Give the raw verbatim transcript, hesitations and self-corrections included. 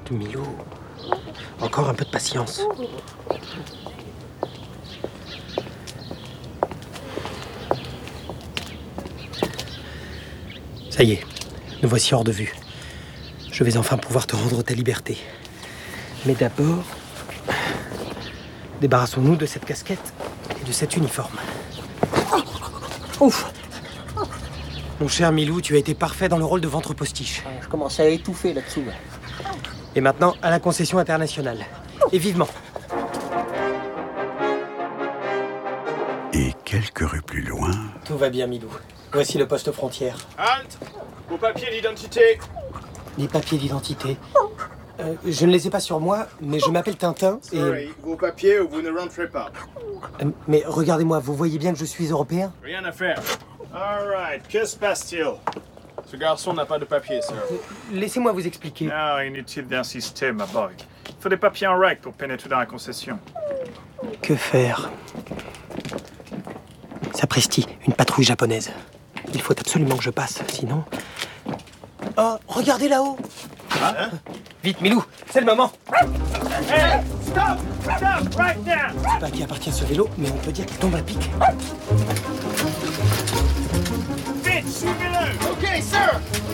Milou, encore un peu de patience. Ça y est, nous voici hors de vue. Je vais enfin pouvoir te rendre ta liberté. Mais d'abord, débarrassons-nous de cette casquette et de cet uniforme. Ouf! Mon cher Milou, tu as été parfait dans le rôle de ventre postiche. Je commence à étouffer là-dessous. Et maintenant, à la concession internationale. Et vivement. Et quelques rues plus loin... Tout va bien, Milou. Voici le poste frontière. Halte! Vos papiers d'identité! Les papiers d'identité. Euh, je ne les ai pas sur moi, mais je m'appelle Tintin et... Sorry, vos papiers ou vous ne rentrez pas. Euh, mais regardez-moi, vous voyez bien que je suis européen? Rien à faire. Alright, que se passe-t-il? Ce garçon n'a pas de papiers, sir. Laissez-moi vous expliquer. Non, inutile d'insister, ma boy. Il faut des papiers en règle pour pénétrer dans la concession. Que faire? Sapristi, une patrouille japonaise. Il faut absolument que je passe, sinon... Oh, regardez là-haut! Hein? Vite, Milou, c'est le moment! Hey! Stop! Stop! Right now! Je sais pas à qui appartient ce vélo, mais on peut dire qu'il tombe à pic. Vite, suivez-le! Okay, sir!